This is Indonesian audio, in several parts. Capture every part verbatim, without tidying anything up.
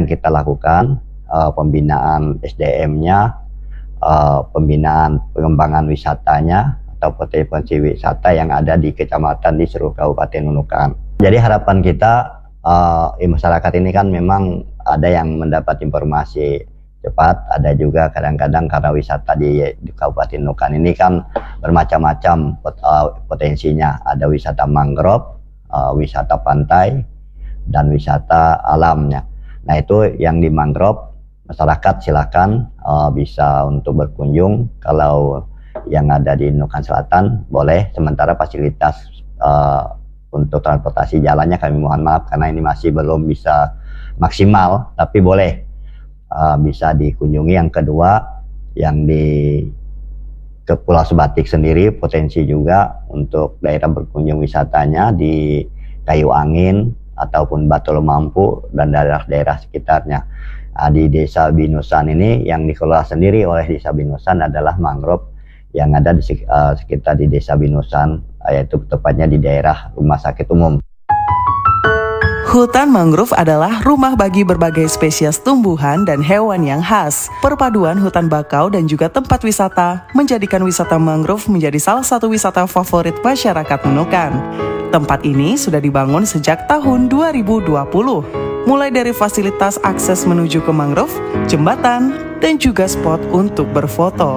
yang kita lakukan, uh, pembinaan S D M-nya, uh, pembinaan pengembangan wisatanya, atau potensi wisata yang ada di kecamatan di seluruh Kabupaten Nunukan. Jadi harapan kita, uh, masyarakat ini kan memang ada yang mendapat informasi cepat, ada juga kadang-kadang karena wisata di, di Kabupaten Nunukan ini kan bermacam-macam pot, uh, potensinya. Ada wisata mangrove, uh, wisata pantai, dan wisata alamnya. Nah itu yang di mangrove, masyarakat silakan uh, bisa untuk berkunjung. Kalau yang ada di Nunukan Selatan boleh, sementara fasilitas uh, untuk transportasi jalannya kami mohon maaf karena ini masih belum bisa maksimal, tapi boleh uh, bisa dikunjungi. Yang kedua, yang di ke Pulau Sebatik sendiri potensi juga untuk daerah berkunjung wisatanya di Kayu Angin ataupun Batu Lemampu dan daerah-daerah sekitarnya. Nah, di Desa Binusan ini yang dikelola sendiri oleh Desa Binusan adalah mangrove yang ada di uh, sekitar di Desa Binusan, yaitu tepatnya di daerah Rumah Sakit Umum. Hutan mangrove adalah rumah bagi berbagai spesies tumbuhan dan hewan yang khas. Perpaduan hutan bakau dan juga tempat wisata menjadikan wisata mangrove menjadi salah satu wisata favorit masyarakat Nunukan. Tempat ini sudah dibangun sejak tahun dua ribu dua puluh, mulai dari fasilitas akses menuju ke mangrove, jembatan, dan juga spot untuk berfoto.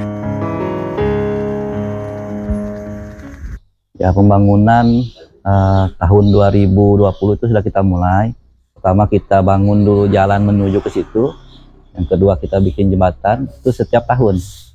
Ya, pembangunan Uh, tahun dua ribu dua puluh itu sudah kita mulai. Pertama kita bangun dulu jalan menuju ke situ. Yang kedua kita bikin jembatan. Itu setiap tahun.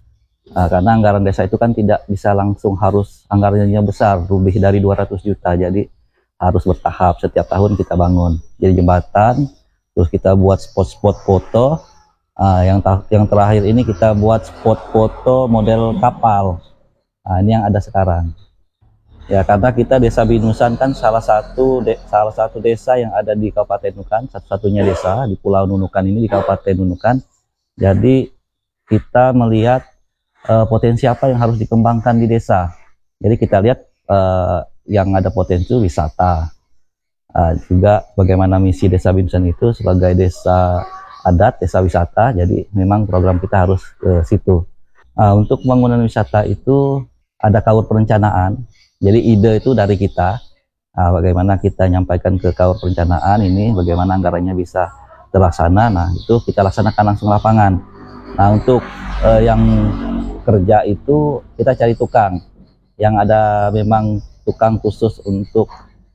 Uh, karena anggaran desa itu kan tidak bisa langsung harus anggarannya besar, lebih dari dua ratus juta. Jadi harus bertahap, setiap tahun kita bangun. Jadi jembatan, terus kita buat spot-spot foto. Uh, yang, yang terakhir ini kita buat spot foto model kapal. Uh, ini yang ada sekarang. Ya, karena kita Desa Binusan kan salah satu de, salah satu desa yang ada di Kabupaten Nunukan, satu-satunya desa di Pulau Nunukan ini di Kabupaten Nunukan. Jadi kita melihat uh, potensi apa yang harus dikembangkan di desa. Jadi kita lihat uh, yang ada potensi wisata. Uh, juga bagaimana misi Desa Binusan itu sebagai desa adat, desa wisata. Jadi memang program kita harus ke situ. Uh, untuk pembangunan wisata itu ada kaur perencanaan. Jadi ide itu dari kita, nah, bagaimana kita nyampaikan ke kaur perencanaan ini, bagaimana anggarannya bisa terlaksana. Nah itu kita laksanakan langsung lapangan. Nah untuk eh, yang kerja itu kita cari tukang, yang ada memang tukang khusus untuk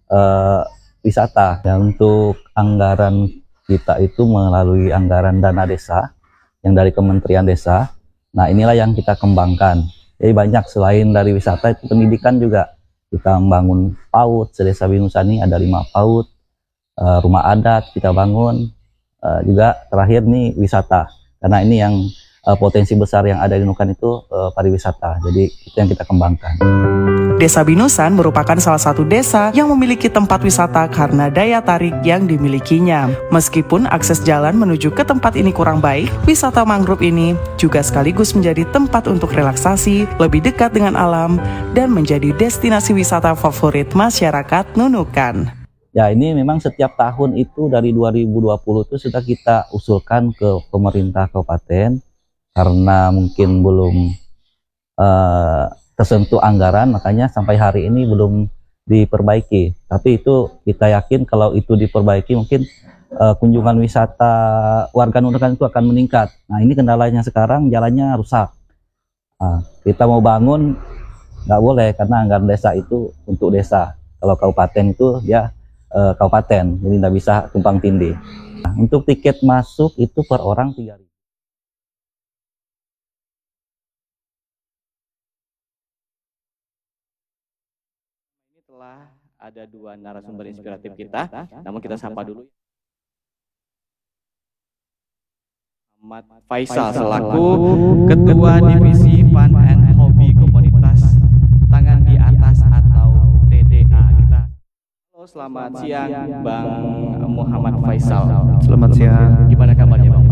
eh, wisata. Dan untuk anggaran kita itu melalui anggaran dana desa, yang dari Kementerian Desa. Nah inilah yang kita kembangkan. Jadi banyak selain dari wisata itu pendidikan juga. Kita membangun PAUD, se-Desa Binusan ini ada lima PAUD, uh, rumah adat kita bangun, uh, juga terakhir nih wisata. Karena ini yang uh, potensi besar yang ada di Nunukan itu uh, pariwisata, jadi itu yang kita kembangkan. Desa Binusan merupakan salah satu desa yang memiliki tempat wisata karena daya tarik yang dimilikinya. Meskipun akses jalan menuju ke tempat ini kurang baik, wisata mangrove ini juga sekaligus menjadi tempat untuk relaksasi, lebih dekat dengan alam, dan menjadi destinasi wisata favorit masyarakat Nunukan. Ya ini memang setiap tahun itu dari dua ribu dua puluh itu sudah kita usulkan ke pemerintah kabupaten, karena mungkin belum uh, tersentuh anggaran, makanya sampai hari ini belum diperbaiki. Tapi itu kita yakin kalau itu diperbaiki mungkin uh, kunjungan wisata warga Nunukan itu akan meningkat. Nah ini kendalanya sekarang jalannya rusak. Nah, kita mau bangun nggak boleh karena anggaran desa itu untuk desa. Kalau kabupaten itu ya uh, kabupaten, jadi nggak bisa tumpang tindih. Nah, untuk tiket masuk itu per orang tiga ribu. Telah ada dua narasumber inspiratif kita, namun kita sapa dulu Muhammad Faisal selaku Ketua Divisi Fun and Hobby Komunitas Tangan di Atas atau T D A. Kita halo, selamat siang Bang Muhammad Faisal. Selamat siang. Gimana kabarnya Bang?